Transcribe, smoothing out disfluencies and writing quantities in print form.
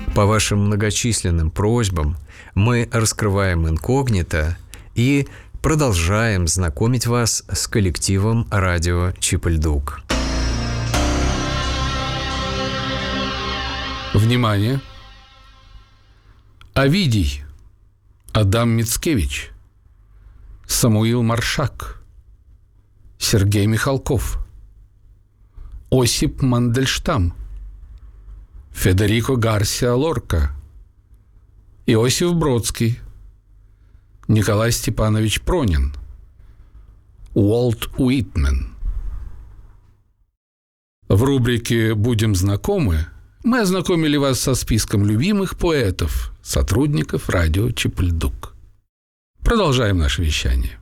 По вашим многочисленным просьбам мы раскрываем инкогнито и продолжаем знакомить вас с коллективом радио Чип-Ль-Дук. Внимание! Овидий, Адам Мицкевич, Самуил Маршак, Сергей Михалков, Осип Мандельштам, Федерико Гарсиа Лорка, Иосиф Бродский, Николай Степанович Пронин, Уолт Уитмен. В рубрике «Будем знакомы» мы ознакомили вас со списком любимых поэтов, сотрудников радио Чип-Ль-Дук. Продолжаем наше вещание.